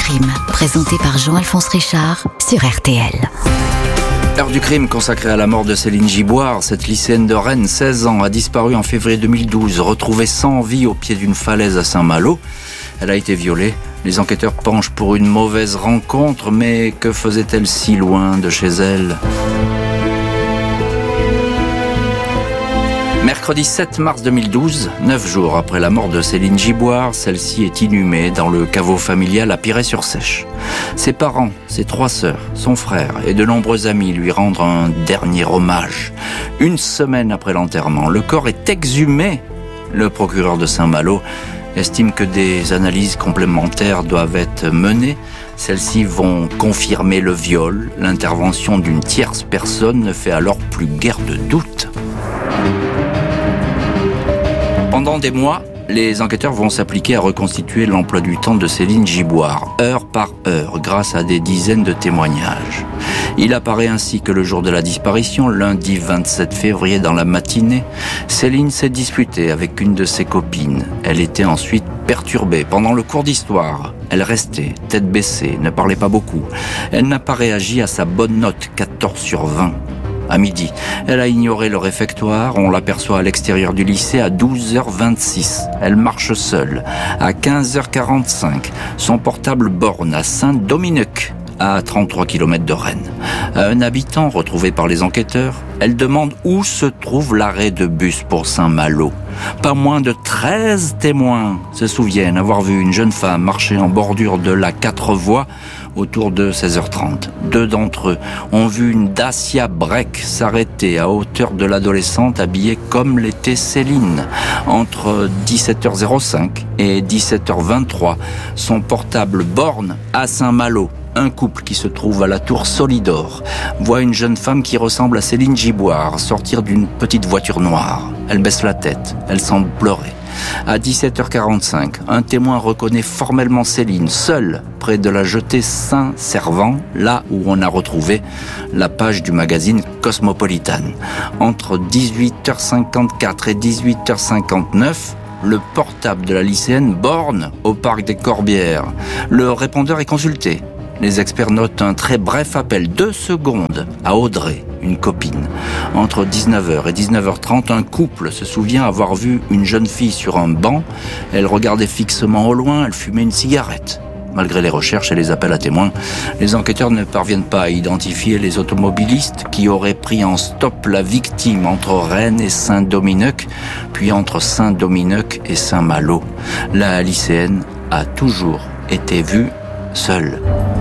crime, présenté par Jean-Alphonse Richard sur RTL. L'heure du crime consacrée à la mort de Céline Giboire. Cette lycéenne de Rennes, 16 ans, a disparu en février 2012, retrouvée sans vie au pied d'une falaise à Saint-Malo. Elle a été violée. Les enquêteurs penchent pour une mauvaise rencontre, mais que faisait-elle si loin de chez elle ? Mercredi 7 mars 2012, 9 jours après la mort de Céline Giboire, celle-ci est inhumée dans le caveau familial à Pirey-sur-Seiche. Ses parents, ses 3 sœurs, son frère et de nombreux amis lui rendent un dernier hommage. Une semaine après l'enterrement, le corps est exhumé. Le procureur de Saint-Malo estime que des analyses complémentaires doivent être menées. Celles-ci vont confirmer le viol. L'intervention d'une tierce personne ne fait alors plus guère de doute. Pendant des mois, les enquêteurs vont s'appliquer à reconstituer l'emploi du temps de Céline Giboire, heure par heure, grâce à des dizaines de témoignages. Il apparaît ainsi que le jour de la disparition, lundi 27 février dans la matinée, Céline s'est disputée avec une de ses copines. Elle était ensuite perturbée. Pendant le cours d'histoire, elle restait, tête baissée, ne parlait pas beaucoup. Elle n'a pas réagi à sa bonne note, 14 sur 20. À midi, elle a ignoré le réfectoire. On l'aperçoit à l'extérieur du lycée à 12h26. Elle marche seule. À 15h45, son portable borne à Saint-Dominique, à 33 km de Rennes. À un habitant retrouvé par les enquêteurs, elle demande où se trouve l'arrêt de bus pour Saint-Malo. Pas moins de 13 témoins se souviennent avoir vu une jeune femme marcher en bordure de la 4 voies autour de 16h30. 2 d'entre eux ont vu une Dacia Break s'arrêter à hauteur de l'adolescente habillée comme l'était Céline. Entre 17h05 et 17h23, son portable borne à Saint-Malo. Un couple qui se trouve à la tour Solidor voit une jeune femme qui ressemble à Céline Giboire sortir d'une petite voiture noire. Elle baisse la tête, elle semble pleurer. À 17h45, un témoin reconnaît formellement Céline, seule, près de la jetée Saint-Servant, là où on a retrouvé la page du magazine Cosmopolitan. Entre 18h54 et 18h59, le portable de la lycéenne borne au parc des Corbières. Le répondeur est consulté. Les experts notent un très bref appel, 2 secondes, à Audrey, une copine. Entre 19h et 19h30, un couple se souvient avoir vu une jeune fille sur un banc. Elle regardait fixement au loin, elle fumait une cigarette. Malgré les recherches et les appels à témoins, les enquêteurs ne parviennent pas à identifier les automobilistes qui auraient pris en stop la victime entre Rennes et Saint-Dominique, puis entre Saint-Dominique et Saint-Malo. La lycéenne a toujours été vue seule.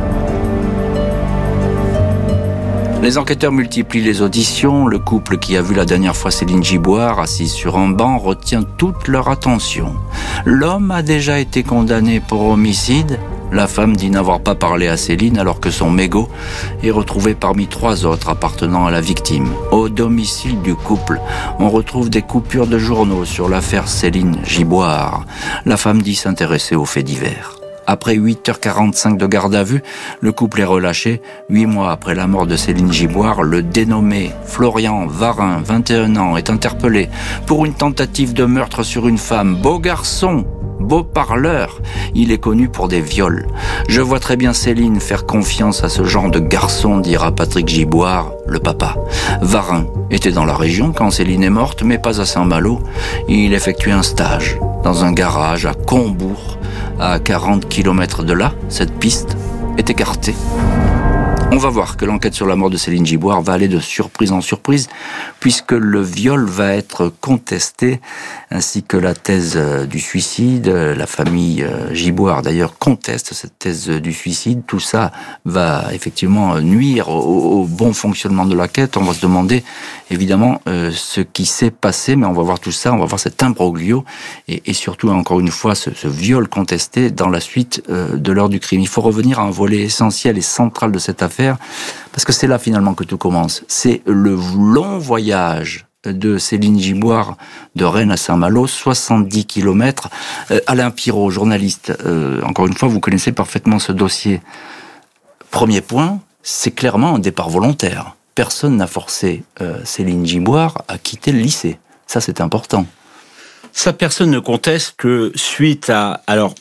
Les enquêteurs multiplient les auditions. Le couple qui a vu la dernière fois Céline Giboire assise sur un banc retient toute leur attention. L'homme a déjà été condamné pour homicide. La femme dit n'avoir pas parlé à Céline alors que son mégot est retrouvé parmi 3 autres appartenant à la victime. Au domicile du couple, on retrouve des coupures de journaux sur l'affaire Céline Giboire. La femme dit s'intéresser aux faits divers. Après 8h45 de garde à vue, le couple est relâché. 8 mois après la mort de Céline Giboire, le dénommé Florian Varin, 21 ans, est interpellé pour une tentative de meurtre sur une femme. Beau garçon, beau parleur, il est connu pour des viols. Je vois très bien Céline faire confiance à ce genre de garçon, dira Patrick Giboire, le papa. Varin était dans la région quand Céline est morte, mais pas à Saint-Malo. Il effectuait un stage dans un garage à Combourg, à 40 km de là. Cette piste est écartée. On va voir que l'enquête sur la mort de Céline Giboire va aller de surprise en surprise, puisque le viol va être contesté, ainsi que la thèse du suicide. La famille Giboire, d'ailleurs, conteste cette thèse du suicide. Tout ça va effectivement nuire au bon fonctionnement de l'enquête. On va se demander, évidemment, ce qui s'est passé, mais on va voir tout ça, on va voir cet imbroglio, et surtout, encore une fois, ce viol contesté dans la suite de l'heure du crime. Il faut revenir à un volet essentiel et central de cette affaire, parce que c'est là finalement que tout commence. C'est le long voyage de Céline Giboire de Rennes à Saint-Malo, 70 km. Alain Pirot, journaliste, encore une fois, vous connaissez parfaitement ce dossier. Premier point, c'est clairement un départ volontaire. Personne n'a forcé Céline Giboire à quitter le lycée. Ça, c'est important. Ça, personne ne conteste que suite à... Alors,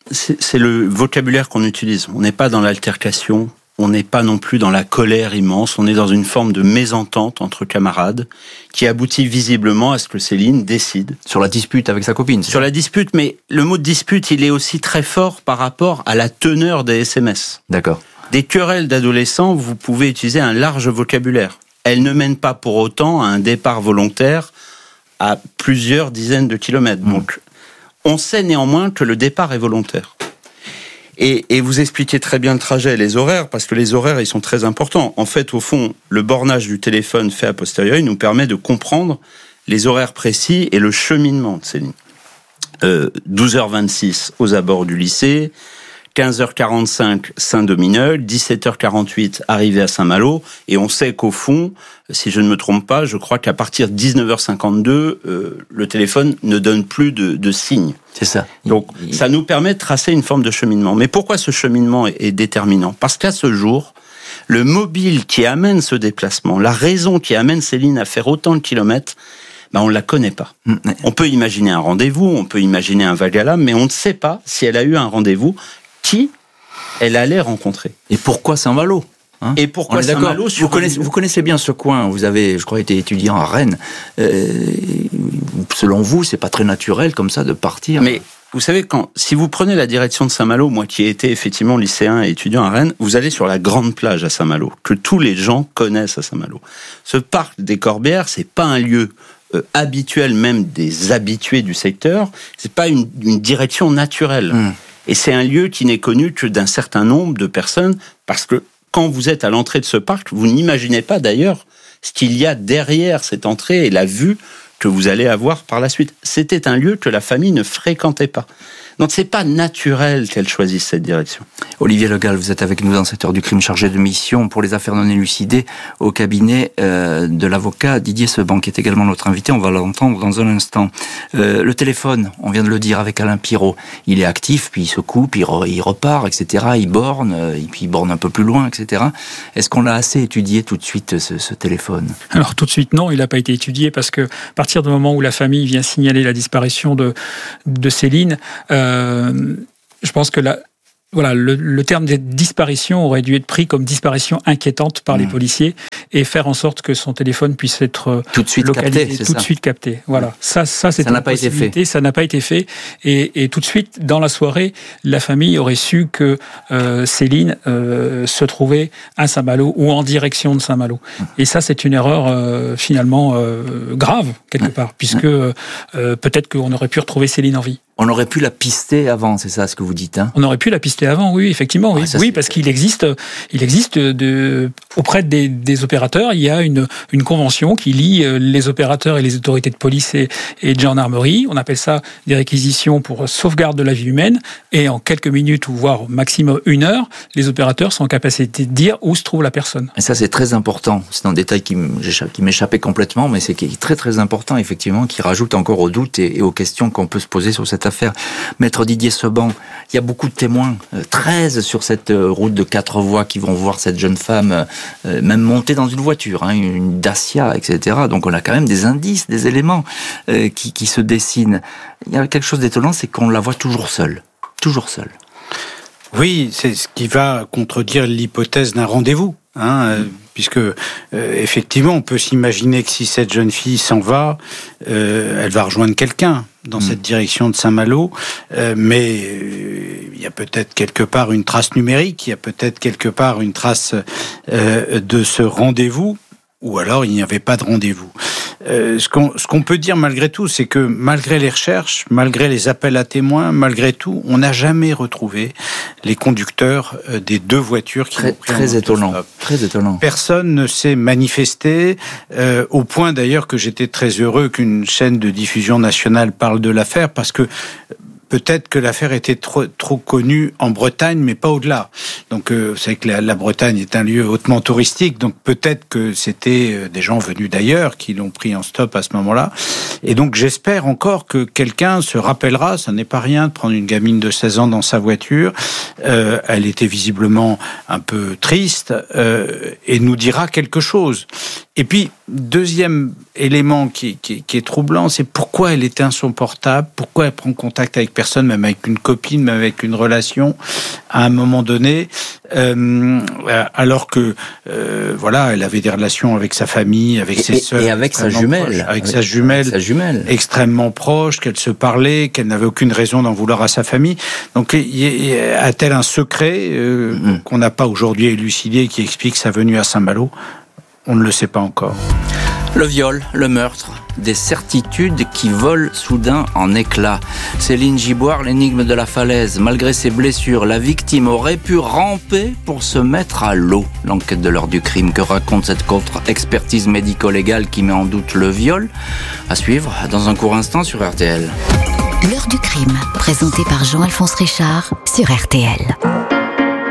c'est le vocabulaire qu'on utilise. On n'est pas dans l'altercation, on n'est pas non plus dans la colère immense, on est dans une forme de mésentente entre camarades qui aboutit visiblement à ce que Céline décide. Sur la dispute avec sa copine. Sur la dispute, mais le mot de dispute, il est aussi très fort par rapport à la teneur des SMS. D'accord. Des querelles d'adolescents, vous pouvez utiliser un large vocabulaire. Elles ne mènent pas pour autant à un départ volontaire à plusieurs dizaines de kilomètres. Donc, on sait néanmoins que le départ est volontaire. Et vous expliquez très bien le trajet et les horaires, parce que les horaires, ils sont très importants. En fait, au fond, le bornage du téléphone fait a posteriori nous permet de comprendre les horaires précis et le cheminement de Céline. 12h26 aux abords du lycée, 15h45 Saint-Domingue, 17h48 arrivée à Saint-Malo, et on sait qu'au fond, si je ne me trompe pas, je crois qu'à partir de 19h52, le téléphone ne donne plus de signes. C'est ça. Donc ça nous permet de tracer une forme de cheminement. Mais pourquoi ce cheminement est déterminant ? Parce qu'à ce jour, le mobile qui amène ce déplacement, la raison qui amène Céline à faire autant de kilomètres, on ne la connaît pas. On peut imaginer un rendez-vous, on peut imaginer un vague à l'âme, mais on ne sait pas si elle a eu un rendez-vous qui elle allait rencontrer. Et pourquoi Saint-Malo ? Et pourquoi Saint-Malo ? Vous connaissez bien ce coin. Vous avez, je crois, été étudiant à Rennes. Selon vous, c'est pas très naturel comme ça de partir. Mais vous savez, si vous prenez la direction de Saint-Malo, moi qui ai été effectivement lycéen et étudiant à Rennes, vous allez sur la grande plage à Saint-Malo, que tous les gens connaissent à Saint-Malo. Ce parc des Corbières, c'est pas un lieu habituel, même des habitués du secteur. C'est pas une direction naturelle. Et c'est un lieu qui n'est connu que d'un certain nombre de personnes, parce que quand vous êtes à l'entrée de ce parc, vous n'imaginez pas d'ailleurs ce qu'il y a derrière cette entrée et la vue que vous allez avoir par la suite. C'était un lieu que la famille ne fréquentait pas. Donc c'est pas naturel qu'elle choisisse cette direction. Olivier Le Gall, vous êtes avec nous dans cette heure du crime, chargé de mission pour les affaires non élucidées au cabinet de l'avocat Didier Seban, qui est également notre invité. On va l'entendre dans un instant. Le téléphone, on vient de le dire avec Alain Pirot, il est actif, puis il se coupe, il repart, etc. Il borne, et puis il borne un peu plus loin, etc. Est-ce qu'on l'a assez étudié tout de suite, ce téléphone ? Alors tout de suite, non, il n'a pas été étudié, parce que à partir du moment où la famille vient signaler la disparition de Céline, je pense que le terme de disparition aurait dû être pris comme disparition inquiétante par les policiers et faire en sorte que son téléphone puisse être tout de suite localisé, capté, tout de suite capté. Voilà, ça c'est n'a pas été fait. Ça n'a pas été fait, et tout de suite dans la soirée, la famille aurait su que Céline se trouvait à Saint-Malo ou en direction de Saint-Malo. Et ça, c'est une erreur finalement grave quelque part, puisque peut-être qu'on aurait pu retrouver Céline en vie. On aurait pu la pister avant, c'est ça ce que vous dites, hein ? On aurait pu la pister avant, oui, effectivement, oui. Oui, parce qu'il existe auprès des opérateurs, il y a une convention qui lie les opérateurs et les autorités de police et de gendarmerie. On appelle ça des réquisitions pour sauvegarde de la vie humaine. Et en quelques minutes, ou voire maximum 1 heure, les opérateurs sont en capacité de dire où se trouve la personne. Et ça, c'est très important. C'est un détail qui m'échappait complètement, mais c'est qui est très très important, effectivement, qui rajoute encore aux doutes et aux questions qu'on peut se poser sur cette affaire. Maître Didier Seban, il y a beaucoup de témoins, 13 sur cette route de 4 voies qui vont voir cette jeune femme même monter dans une voiture, une Dacia, etc. Donc on a quand même des indices, des éléments qui se dessinent. Il y a quelque chose d'étonnant, c'est qu'on la voit toujours seule. Toujours seule. Oui, c'est ce qui va contredire l'hypothèse d'un rendez-vous. Puisque effectivement, on peut s'imaginer que si cette jeune fille s'en va, elle va rejoindre quelqu'un dans cette direction de Saint-Malo, mais il y a peut-être quelque part une trace numérique, il y a peut-être quelque part une trace de ce rendez-vous, ou alors il n'y avait pas de rendez-vous. Ce qu'on peut dire malgré tout, c'est que malgré les recherches, malgré les appels à témoins, malgré tout, on n'a jamais retrouvé les conducteurs des 2 voitures qui ont pris très étonnant. Très étonnant. Personne ne s'est manifesté, au point d'ailleurs que j'étais très heureux qu'une chaîne de diffusion nationale parle de l'affaire, parce que peut-être que l'affaire était trop connue en Bretagne, mais pas au-delà. Donc, vous savez que la Bretagne est un lieu hautement touristique, donc peut-être que c'était des gens venus d'ailleurs qui l'ont pris en stop à ce moment-là. Et donc, j'espère encore que quelqu'un se rappellera, ça n'est pas rien de prendre une gamine de 16 ans dans sa voiture, elle était visiblement un peu triste, et nous dira quelque chose. Et puis, deuxième élément qui est troublant, c'est pourquoi elle éteint son portable, pourquoi elle prend contact avec personne, même avec une copine, même avec une relation, à un moment donné, alors que voilà, elle avait des relations avec sa famille, avec ses sœurs, et avec sa jumelle, avec sa jumelle extrêmement proche, qu'elle se parlait, qu'elle n'avait aucune raison d'en vouloir à sa famille. Donc, a-t-elle un secret qu'on n'a pas aujourd'hui élucidé qui explique sa venue à Saint-Malo ? On ne le sait pas encore. Le viol, le meurtre, des certitudes qui volent soudain en éclats. Céline Giboire, l'énigme de la falaise. Malgré ses blessures, la victime aurait pu ramper pour se mettre à l'eau. L'enquête de l'heure du crime, que raconte cette contre-expertise médico-légale qui met en doute le viol ? À suivre dans un court instant sur RTL. L'heure du crime, présenté par Jean-Alphonse Richard sur RTL.